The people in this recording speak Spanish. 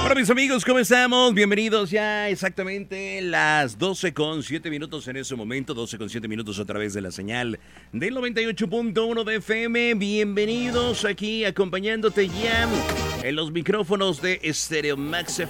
Hola mis amigos, ¿cómo estamos? Bienvenidos ya exactamente las 12:07 en ese momento, 12:07 a través de la señal del 98.1 de FM. Bienvenidos aquí acompañándote ya en los micrófonos de Stereo Max